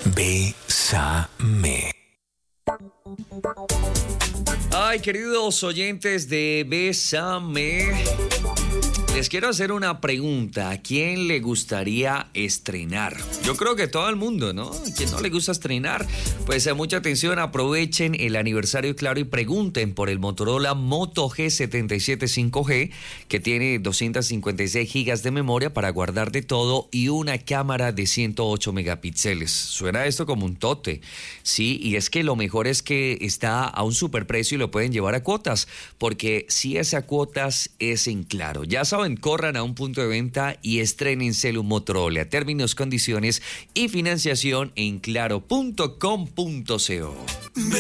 Bésame. Ay, queridos oyentes de Bésame, les quiero hacer una pregunta. ¿A quién le gustaría estrenar? Yo creo que todo el mundo, ¿no? ¿A quién no le gusta estrenar? Pues mucha atención, aprovechen el aniversario Claro y pregunten por el Motorola Moto G77 5G, que tiene 256 gigas de memoria para guardar de todo y una cámara de 108 megapíxeles. Suena esto como un tote, sí, y es que lo mejor es que está a un superprecio y lo pueden llevar a cuotas, porque si es a cuotas es en Claro. Ya saben, corran a un punto de venta y estrénense un Motorola. Términos, condiciones y financiación en claro.com.co.